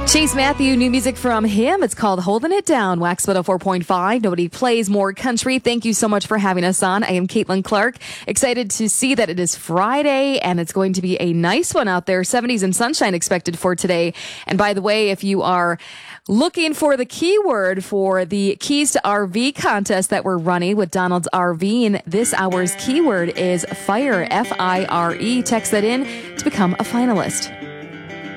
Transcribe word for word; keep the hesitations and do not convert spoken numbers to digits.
Chase Matthew, new music from him. It's called Holding It Down. Wax one oh four point five. Nobody plays more country. Thank you so much for having us on. I am Caitlin Clark. Excited to see that it is Friday and it's going to be a nice one out there. seventies and sunshine expected for today. And by the way, if you are looking for the keyword for the Keys to R V contest that we're running with Donald's RVing, this hour's keyword is FIRE, F I R E. Text that in to become a finalist.